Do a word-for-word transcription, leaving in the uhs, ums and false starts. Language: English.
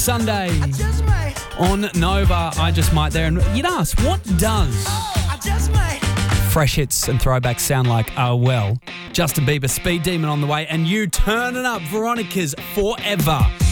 Sunday on Nova. I Just Might there. And you'd ask, what does fresh hits and throwbacks sound like? Oh, well, Justin Bieber, Speed Demon on the way, and you turning up Veronica's Forever.